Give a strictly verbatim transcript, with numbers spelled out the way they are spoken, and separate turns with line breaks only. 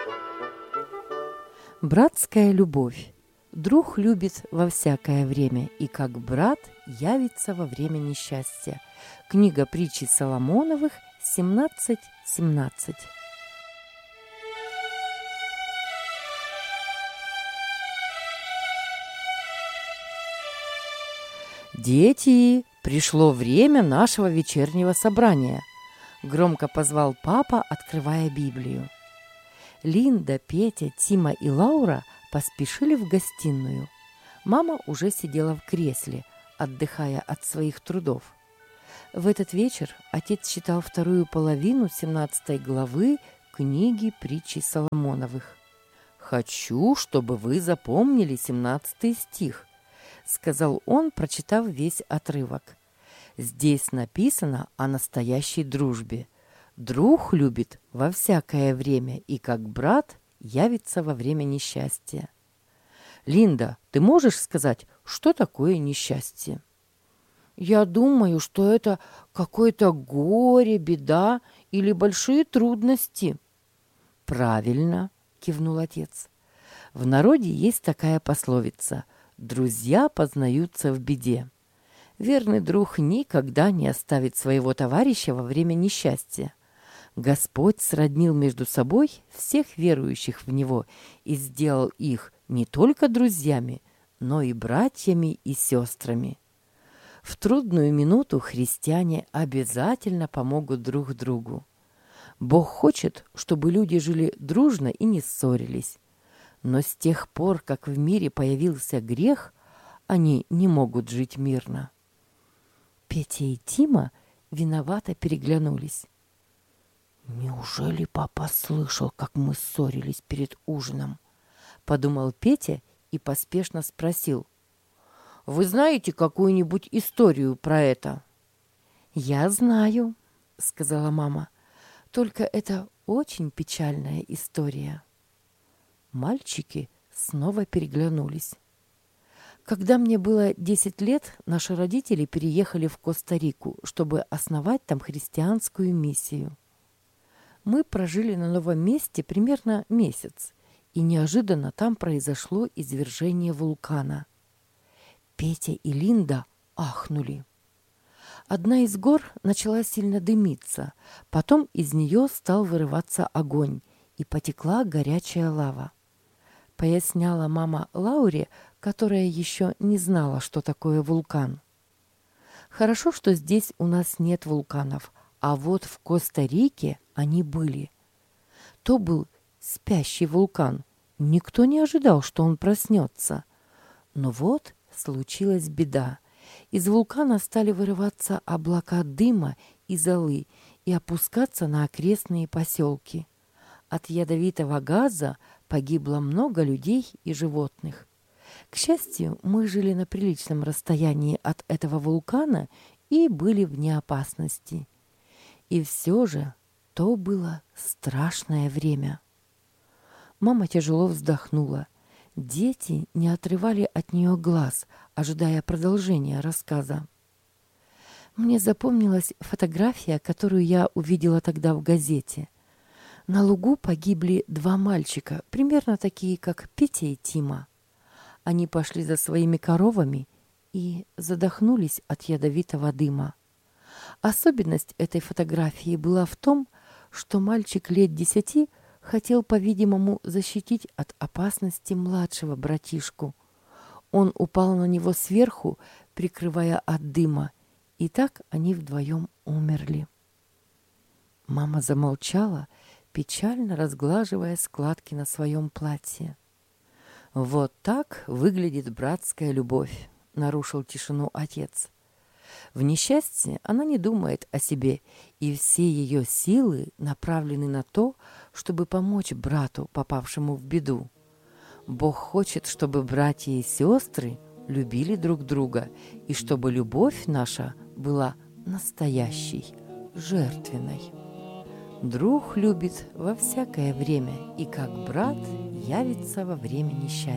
Братская любовь. Друг любит во всякое время, и как брат явится во время несчастья. Книга притчи Соломоновых семнадцать семнадцать. «Дети, пришло время нашего вечернего собрания», – громко позвал папа, открывая Библию. Линда, Петя, Тима и Лаура поспешили в гостиную. Мама уже сидела в кресле, отдыхая от своих трудов. В этот вечер отец читал вторую половину семнадцатой главы книги притчи Соломоновых. «Хочу, чтобы вы запомнили семнадцатый стих», — сказал он, прочитав весь отрывок. «Здесь написано о настоящей дружбе. Друг любит во всякое время, и как брат явится во время несчастья». Линда, ты можешь сказать, что такое несчастье? Я думаю, что это какое-то горе, беда или большие трудности. Правильно, кивнул отец. В народе есть такая пословица: друзья познаются в беде. Верный друг никогда не оставит своего товарища во время несчастья. Господь сроднил между собой всех верующих в Него и сделал их не только друзьями, но и братьями и сестрами. В трудную минуту христиане обязательно помогут друг другу. Бог хочет, чтобы люди жили дружно и не ссорились. Но с тех пор, как в мире появился грех, они не могут жить мирно. Петя и Тима виновато переглянулись. «Неужели папа слышал, как мы ссорились перед ужином?» — подумал Петя и поспешно спросил. «Вы знаете какую-нибудь историю про это?» «Я знаю», — сказала мама. «Только это очень печальная история». Мальчики снова переглянулись. Когда мне было десять лет, наши родители переехали в Коста-Рику, чтобы основать там христианскую миссию. Мы прожили на новом месте примерно месяц, и неожиданно там произошло извержение вулкана. Петя и Линда ахнули. Одна из гор начала сильно дымиться, потом из нее стал вырываться огонь, и потекла горячая лава. Поясняла мама Лауре, которая еще не знала, что такое вулкан. Хорошо, что здесь у нас нет вулканов, а вот в Коста-Рике они были. То был спящий вулкан. Никто не ожидал, что он проснется. Но вот случилась беда. Из вулкана стали вырываться облака дыма и золы и опускаться на окрестные поселки. От ядовитого газа погибло много людей и животных. К счастью, мы жили на приличном расстоянии от этого вулкана и были вне опасности. И все же то было страшное время. Мама тяжело вздохнула. Дети не отрывали от нее глаз, ожидая продолжения рассказа. Мне запомнилась фотография, которую я увидела тогда в газете. На лугу погибли два мальчика, примерно такие, как Петя и Тима. Они пошли за своими коровами и задохнулись от ядовитого дыма. Особенность этой фотографии была в том, что мальчик лет десяти хотел, по-видимому, защитить от опасности младшего братишку. Он упал на него сверху, прикрывая от дыма, и так они вдвоем умерли. Мама замолчала, печально разглаживая складки на своем платье. «Вот так выглядит братская любовь», — нарушил тишину отец. В несчастье она не думает о себе, и все ее силы направлены на то, чтобы помочь брату, попавшему в беду. Бог хочет, чтобы братья и сестры любили друг друга, и чтобы любовь наша была настоящей, жертвенной. Друг любит во всякое время, и как брат явится во время несчастья.